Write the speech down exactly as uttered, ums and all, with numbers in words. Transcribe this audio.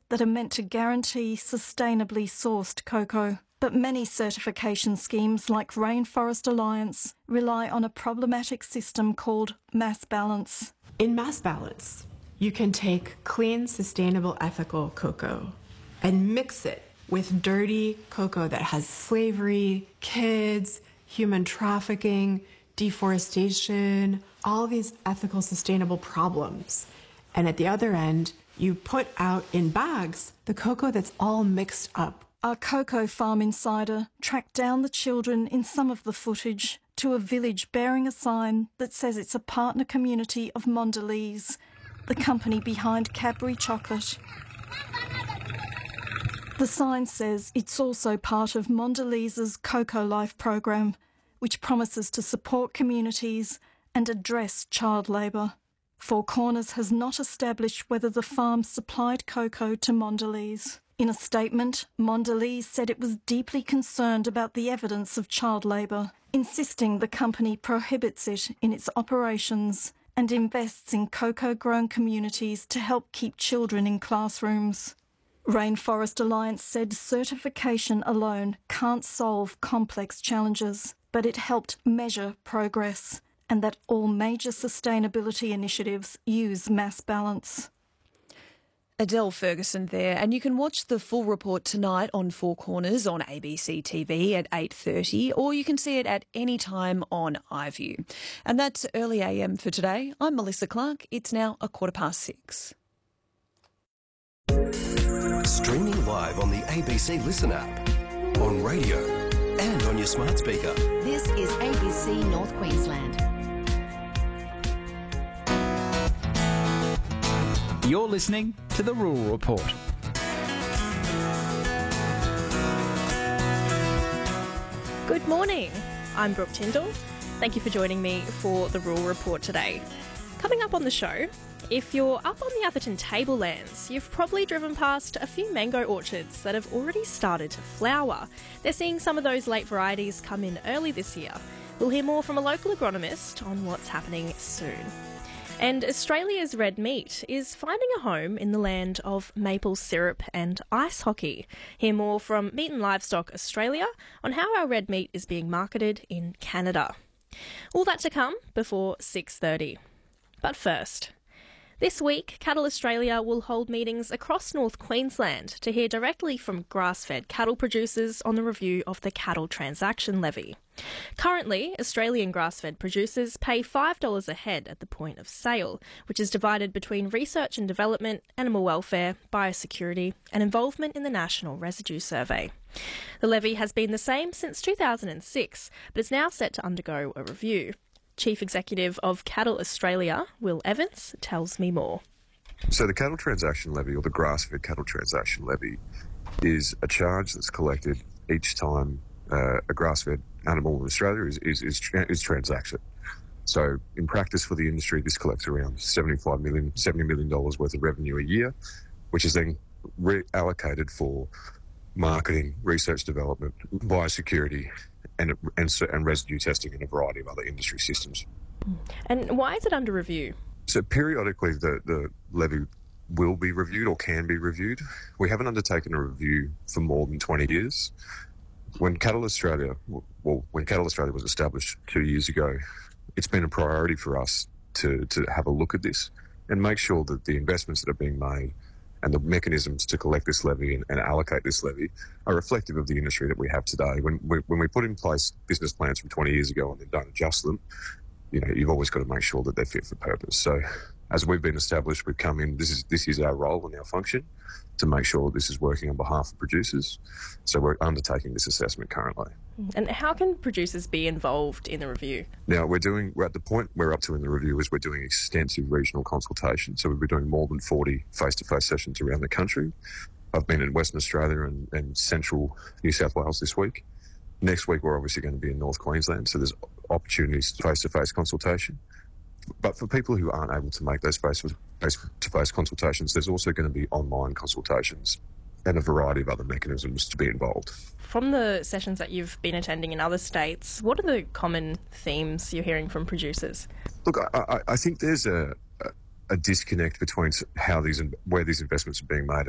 that are meant to guarantee sustainably sourced cocoa. But many certification schemes like Rainforest Alliance rely on a problematic system called mass balance. In mass balance, you can take clean, sustainable, ethical cocoa and mix it with dirty cocoa that has slavery, kids, human trafficking, deforestation, all these ethical, sustainable problems. And at the other end, you put out in bags the cocoa that's all mixed up. Our Cocoa Farm Insider tracked down the children in some of the footage to a village bearing a sign that says it's a partner community of Mondelez, the company behind Cadbury Chocolate. The sign says it's also part of Mondelez's Cocoa Life program, which promises to support communities and address child labour. Four Corners has not established whether the farm supplied cocoa to Mondelez. In a statement, Mondelez said it was deeply concerned about the evidence of child labour, insisting the company prohibits it in its operations and invests in cocoa-grown communities to help keep children in classrooms. Rainforest Alliance said certification alone can't solve complex challenges, but it helped measure progress, and that all major sustainability initiatives use mass balance. Adele Ferguson there, and you can watch the full report tonight on Four Corners on A B C T V at eight thirty, or you can see it at any time on iView. And that's Early A M for today. I'm Melissa Clark. It's now a quarter past six. Streaming live on the A B C Listen app, on radio and on your smart speaker. This is A B C North Queensland. You're listening to The Rural Report. Good morning. I'm Brooke Tyndall. Thank you for joining me for The Rural Report today. Coming up on the show, if you're up on the Atherton Tablelands, you've probably driven past a few mango orchards that have already started to flower. They're seeing some of those late varieties come in early this year. We'll hear more from a local agronomist on what's happening soon. And Australia's red meat is finding a home in the land of maple syrup and ice hockey. Hear more from Meat and Livestock Australia on how our red meat is being marketed in Canada. All that to come before six thirty. But first, this week, Cattle Australia will hold meetings across North Queensland to hear directly from grass-fed cattle producers on the review of the cattle transaction levy. Currently, Australian grass-fed producers pay five dollars a head at the point of sale, which is divided between research and development, animal welfare, biosecurity, and involvement in the National Residue Survey. The levy has been the same since two thousand six, but is now set to undergo a review. Chief Executive of Cattle Australia, Will Evans, tells me more. So the cattle transaction levy, or the grass-fed cattle transaction levy, is a charge that's collected each time uh, a grass-fed animal in Australia is is, is, is transacted. So in practice for the industry, this collects around seventy-five million, seventy million dollars worth of revenue a year, which is then reallocated for marketing, research development, biosecurity, and, and and residue testing and a variety of other industry systems. And why is it under review? So periodically the, the levy will be reviewed or can be reviewed. We haven't undertaken a review for more than twenty years. When Cattle Australia, well, when Cattle Australia was established two years ago, it's been a priority for us to, to have a look at this and make sure that the investments that are being made and the mechanisms to collect this levy and, and allocate this levy are reflective of the industry that we have today. When we, when we put in place business plans from twenty years ago and then don't adjust them, you know, you've always got to make sure that they're fit for purpose. So as we've been established, we've come in, this is this is our role and our function to make sure this is working on behalf of producers. So we're undertaking this assessment currently. And how can producers be involved in the review? Now, we're doing, we're at the point we're up to in the review is we're doing extensive regional consultation. So we'll be doing more than forty face-to-face sessions around the country. I've been in Western Australia and, and central New South Wales this week. Next week, we're obviously going to be in North Queensland. So there's opportunities for face-to-face consultation. But for people who aren't able to make those face-to-face consultations, there's also going to be online consultations and a variety of other mechanisms to be involved. From the sessions that you've been attending in other states, what are the common themes you're hearing from producers? Look, I, I, I think there's a, a disconnect between how these where these investments are being made